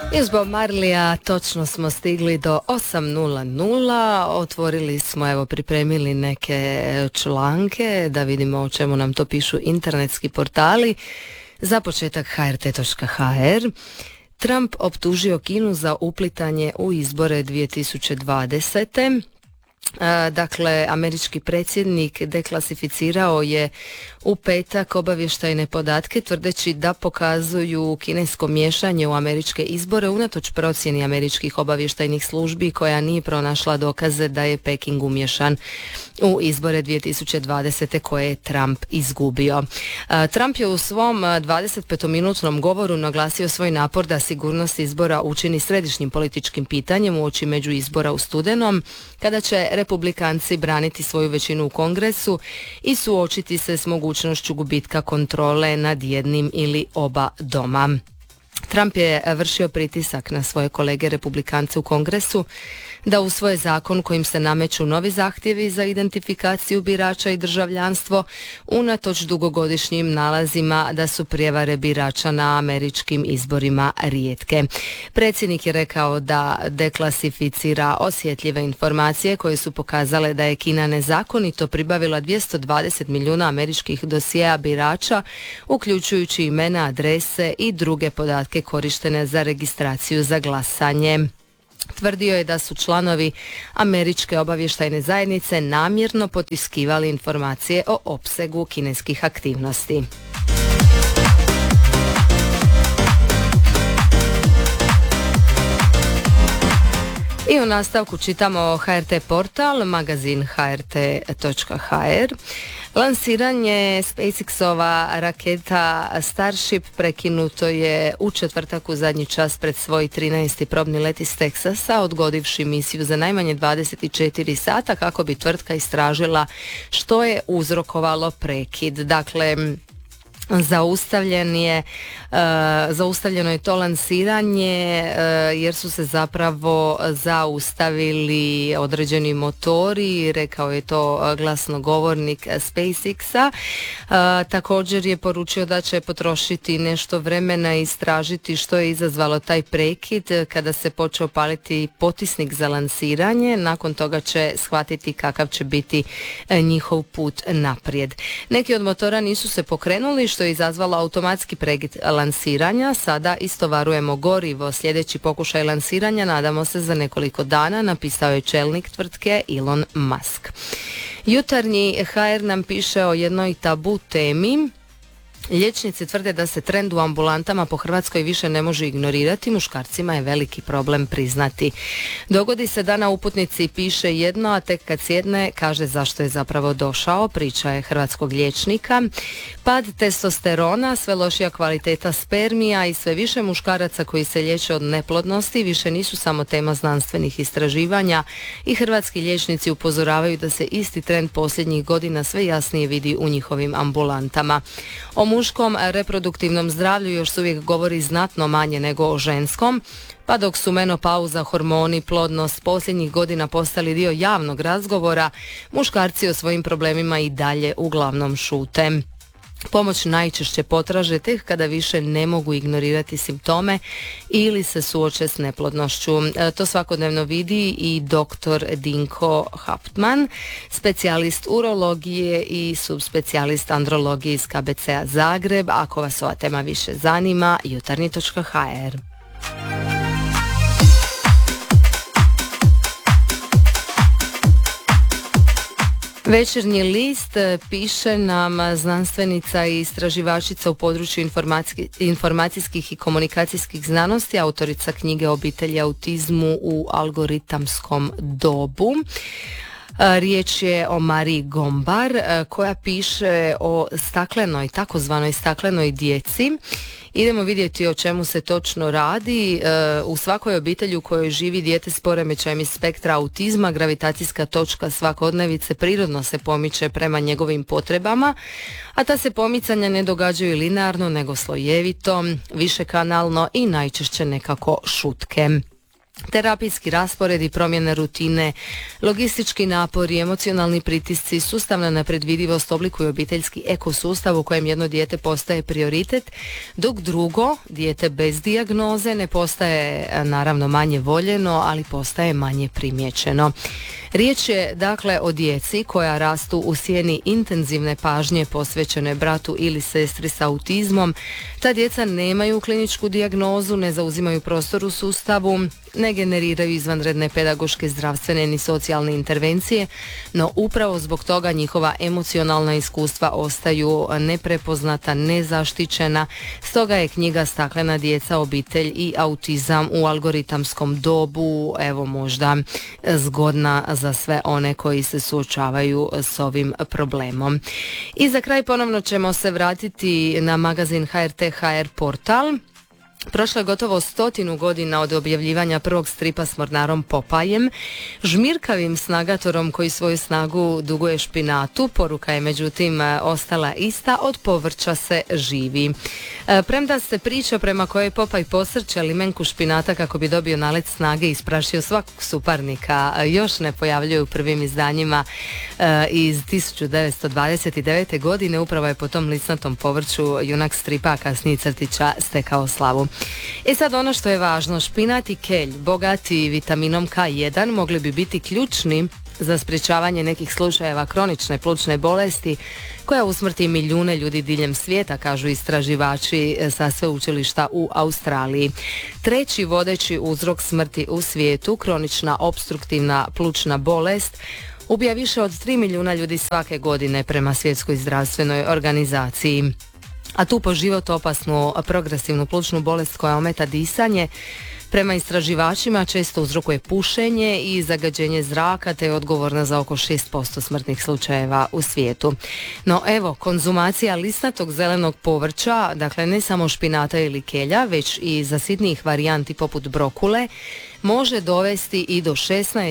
Iz Bob Marleya točno smo stigli do 8:00, otvorili smo, evo, pripremili neke članke da vidimo o čemu nam to pišu internetski portali. Za početak hrt.hr. Trump optužio Kinu za uplitanje u izbore 2020. Dakle, američki predsjednik deklasificirao je u petak obavještajne podatke tvrdeći da pokazuju kinesko miješanje u američke izbore unatoč procjeni američkih obavještajnih službi koja nije pronašla dokaze da je Peking umiješan u izbore 2020. koje je Trump izgubio. Trump je u svom 25-minutnom govoru naglasio svoj napor da sigurnost izbora učini središnjim političkim pitanjem uoči među izbora u studenom, kada će republikanci braniti svoju većinu u Kongresu i suočiti se s mogućnošću gubitka kontrole nad jednim ili oba doma. Trump je vršio pritisak na svoje kolege republikance u Kongresu da usvoje zakon kojim se nameću novi zahtjevi za identifikaciju birača i državljanstvo unatoč dugogodišnjim nalazima da su prijevare birača na američkim izborima rijetke. Predsjednik je rekao da deklasificira osjetljive informacije koje su pokazale da je Kina nezakonito pribavila 220 milijuna američkih dosjea birača, uključujući imena, adrese i druge podatke korištene za registraciju za glasanje. Tvrdio je da su članovi američke obavještajne zajednice namjerno potiskivali informacije o opsegu kineskih aktivnosti. I u nastavku čitamo HRT portal, magazin hrt.hr. Lansiranje SpaceX-ova raketa Starship prekinuto je u četvrtak u zadnji čas pred svoj 13. probni let iz Teksasa, odgodivši misiju za najmanje 24 sata kako bi tvrtka istražila što je uzrokovalo prekid. Dakle, zaustavljeno je to lansiranje jer su se zapravo zaustavili određeni motori, rekao je to glasnogovornik SpaceX-a. Također je poručio da će potrošiti nešto vremena i istražiti što je izazvalo taj prekid kada se počeo paliti potisnik za lansiranje. Nakon toga će shvatiti kakav će biti njihov put naprijed. Neki od motora nisu se pokrenuli, što je izazvalo automatski prekid lansiranja. Sada istovarujemo gorivo. Sljedeći pokušaj lansiranja nadamo se za nekoliko dana, napisao je čelnik tvrtke Elon Musk. Jutarnji HR nam piše o jednoj tabu temi. Liječnici tvrde da se trend u ambulantama po Hrvatskoj više ne može ignorirati, muškarcima je veliki problem priznati. Dogodi se da na uputnici piše jedno, a tek kad sjedne kaže zašto je zapravo došao, priča je hrvatskog liječnika. Pad testosterona, sve lošija kvaliteta spermija i sve više muškaraca koji se liječe od neplodnosti više nisu samo tema znanstvenih istraživanja i hrvatski liječnici upozoravaju da se isti trend posljednjih godina sve jasnije vidi u njihovim ambulantama. O muškom reproduktivnom zdravlju još se uvijek govori znatno manje nego o ženskom, pa dok su menopauza, hormoni, plodnost posljednjih godina postali dio javnog razgovora, muškarci o svojim problemima i dalje uglavnom šute. Pomoć najčešće potraže tek kada više ne mogu ignorirati simptome ili se suoče s neplodnošću. To svakodnevno vidi i dr. Dinko Hauptmann, specijalist urologije i subspecijalist andrologije iz KBC-a Zagreb. Ako vas ova tema više zanima, jutarnji.hr. Večernji list piše nam znanstvenica i istraživačica u području informacijskih i komunikacijskih znanosti, autorica knjige Obitelj autizmu u algoritamskom dobu. Riječ je o Mariji Gombar koja piše o takozvanoj staklenoj djeci. Idemo vidjeti o čemu se točno radi. U svakoj obitelji u kojoj živi dijete s poremećajem iz spektra autizma, gravitacijska točka svakodnevice prirodno se pomiče prema njegovim potrebama, a ta se pomicanja ne događaju linearno nego slojevito, višekanalno i najčešće nekako šutke. Terapijski raspored i promjene rutine, logistički napori, emocionalni pritisci, sustavna nepredvidivost oblikuju obiteljski ekosustav u kojem jedno dijete postaje prioritet, dok drugo, dijete bez dijagnoze, ne postaje naravno manje voljeno, ali postaje manje primijećeno. Riječ je dakle o djeci koja rastu u sjeni intenzivne pažnje posvećene bratu ili sestri s autizmom. Ta djeca nemaju kliničku dijagnozu, ne zauzimaju prostor u sustavu, ne generiraju izvanredne pedagoške, zdravstvene ni socijalne intervencije, no upravo zbog toga njihova emocionalna iskustva ostaju neprepoznata, nezaštićena. Stoga je knjiga Staklena djeca, obitelj i autizam u algoritamskom dobu, evo možda zgodna za sve one koji se suočavaju s ovim problemom. I za kraj ponovno ćemo se vratiti na magazin HRT HR portal. Prošlo je gotovo 100 godina od objavljivanja prvog stripa s mornarom Popajem, žmirkavim snagatorom koji svoju snagu duguje špinatu. Poruka je međutim ostala ista: od povrća se živi. Premda se priča prema kojoj Popaj posrće limenku špinata kako bi dobio nalet snage i isprašio svakog suparnika još ne pojavljuje u prvim izdanjima iz 1929. godine, upravo je po tom lisnatom povrću junak stripa, a kasnije crtića, stekao slavu. I sad ono što je važno, špinat i kelj bogati vitaminom K1 mogli bi biti ključni za sprječavanje nekih slučajeva kronične plućne bolesti koja usmrti milijune ljudi diljem svijeta, kažu istraživači sa sveučilišta u Australiji. Treći vodeći uzrok smrti u svijetu, kronična opstruktivna plućna bolest, ubija više od 3 milijuna ljudi svake godine prema Svjetskoj zdravstvenoj organizaciji. A tu po život opasnu progresivnu plućnu bolest koja ometa disanje prema istraživačima često uzrokuje pušenje i zagađenje zraka, te je odgovorna za oko 6% smrtnih slučajeva u svijetu. No evo, konzumacija lisnatog zelenog povrća, dakle ne samo špinata ili kelja, već i zasitnijih varijanti poput brokule, može dovesti i do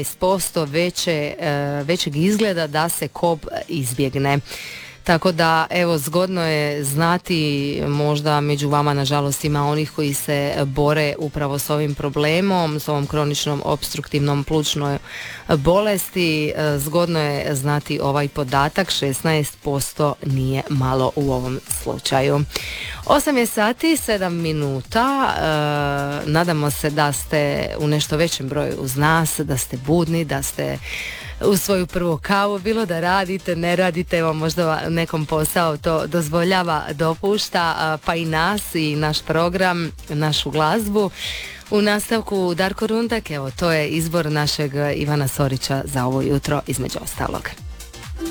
16% većeg izgleda da se kob izbjegne. Tako da, evo, zgodno je znati, možda među vama nažalost ima onih koji se bore upravo s ovim problemom, s ovom kroničnom opstruktivnom plućnoj bolesti. Zgodno je znati ovaj podatak, 16% nije malo u ovom slučaju. 8 je sati, 7 minuta. Nadamo se da ste u nešto većem broju uz nas, da ste budni, da ste u svoju prvu kavu, bilo da radite, ne radite, evo možda nekom posao to dozvoljava, dopušta, pa i nas i naš program, našu glazbu. U nastavku Darko Rundak, evo to je izbor našeg Ivana Sorića za ovo jutro između ostalog.